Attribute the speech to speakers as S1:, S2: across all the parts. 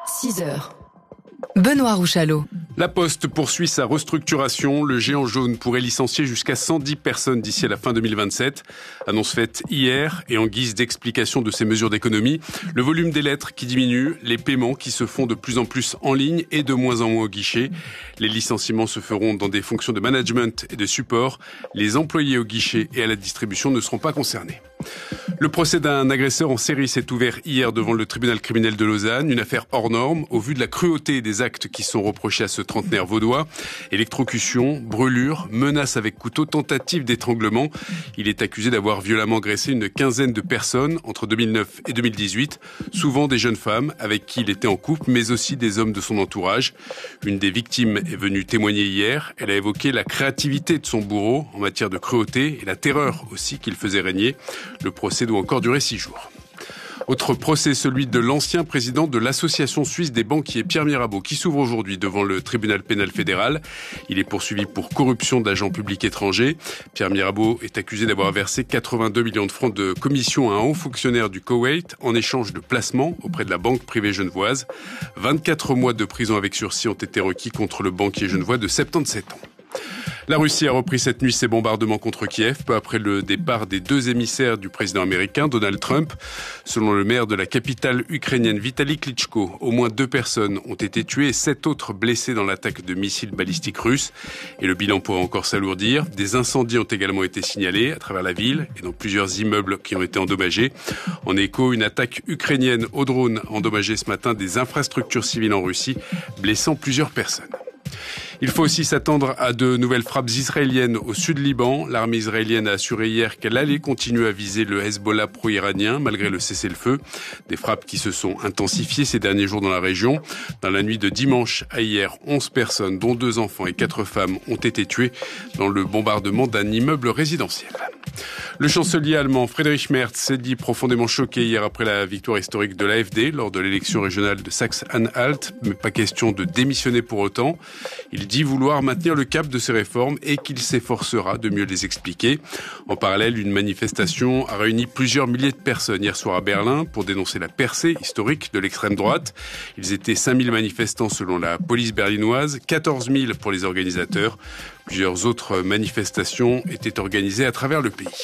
S1: 6h. Benoît Rouchalot.
S2: La Poste poursuit sa restructuration. Le géant jaune pourrait licencier jusqu'à 110 personnes d'ici à la fin 2027. Annonce faite hier et en guise d'explication de ces mesures d'économie. Le volume des lettres qui diminue, les paiements qui se font de plus en plus en ligne et de moins en moins au guichet. Les licenciements se feront dans des fonctions de management et de support. Les employés au guichet et à la distribution ne seront pas concernés. Le procès d'un agresseur en série s'est ouvert hier devant le tribunal criminel de Lausanne. Une affaire hors norme au vu de la cruauté des actes qui sont reprochés à ce trentenaire vaudois. Électrocution, brûlure, menace avec couteau, tentative d'étranglement. Il est accusé d'avoir violemment agressé une quinzaine de personnes entre 2009 et 2018. Souvent des jeunes femmes avec qui il était en couple, mais aussi des hommes de son entourage. Une des victimes est venue témoigner hier. Elle a évoqué la créativité de son bourreau en matière de cruauté et la terreur aussi qu'il faisait régner. Le procès doit encore durer 6 jours. Autre procès, celui de l'ancien président de l'Association suisse des banquiers, Pierre Mirabeau, qui s'ouvre aujourd'hui devant le tribunal pénal fédéral. Il est poursuivi pour corruption d'agents publics étrangers. Pierre Mirabeau est accusé d'avoir versé 82 millions de francs de commission à un haut fonctionnaire du Koweït en échange de placements auprès de la banque privée genevoise. 24 mois de prison avec sursis ont été requis contre le banquier genevois de 77 ans. La Russie a repris cette nuit ses bombardements contre Kiev, peu après le départ des 2 émissaires du président américain, Donald Trump. Selon le maire de la capitale ukrainienne, Vitali Klitschko, au moins 2 personnes ont été tuées et 7 autres blessées dans l'attaque de missiles balistiques russes. Et le bilan pourrait encore s'alourdir. Des incendies ont également été signalés à travers la ville et dans plusieurs immeubles qui ont été endommagés. En écho, une attaque ukrainienne au drone a endommagé ce matin des infrastructures civiles en Russie, blessant plusieurs personnes. Il faut aussi s'attendre à de nouvelles frappes israéliennes au sud Liban. L'armée israélienne a assuré hier qu'elle allait continuer à viser le Hezbollah pro-iranien malgré le cessez-le-feu. Des frappes qui se sont intensifiées ces derniers jours dans la région. Dans la nuit de dimanche à hier, 11 personnes, dont 2 enfants et 4 femmes, ont été tuées dans le bombardement d'un immeuble résidentiel. Le chancelier allemand Friedrich Merz s'est dit profondément choqué hier après la victoire historique de l'AfD lors de l'élection régionale de Saxe-Anhalt, mais pas question de démissionner pour autant. Il dit vouloir maintenir le cap de ces réformes et qu'il s'efforcera de mieux les expliquer. En parallèle, une manifestation a réuni plusieurs milliers de personnes hier soir à Berlin pour dénoncer la percée historique de l'extrême droite. Ils étaient 5000 manifestants selon la police berlinoise, 14 000 pour les organisateurs. Plusieurs autres manifestations étaient organisées à travers le pays.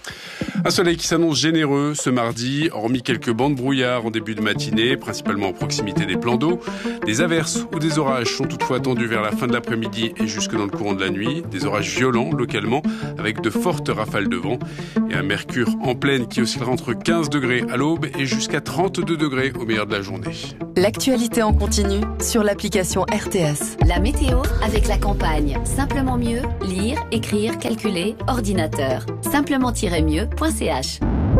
S2: Un soleil qui s'annonce généreux ce mardi, hormis quelques bancs de brouillard en début de matinée, principalement en proximité des plans d'eau. Des averses ou des orages sont toutefois attendus vers la fin de l'après-midi et jusque dans le courant de la nuit. Des orages violents localement avec de fortes rafales de vent. Et un mercure en pleine qui oscillera entre 15 degrés à l'aube et jusqu'à 32 degrés au meilleur de la journée.
S1: L'actualité en continu sur l'application RTS.
S3: La météo avec la campagne. Simplement mieux, lire, écrire, calculer, ordinateur. Simplement-mieux.ch.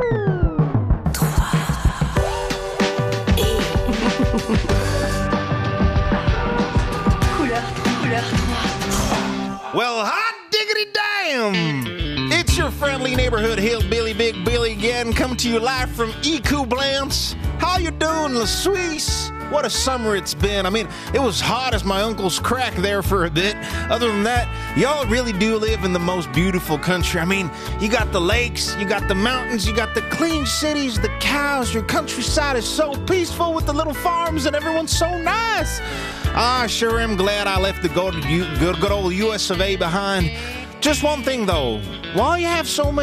S4: Well, hot diggity damn! It's your friendly neighborhood hillbilly Big Billy again, coming to you live from Ecoblance. How you doing, La Suisse? What a summer it's been. I mean, it was hot as my uncle's crack there for a bit. Other than that, y'all really do live in the most beautiful country. I mean, you got the lakes, you got the mountains, you got the clean cities, the cows. Your countryside is so peaceful with the little farms and everyone's so nice. I sure am glad I left the good old US of A behind. Just one thing, though. While you have so many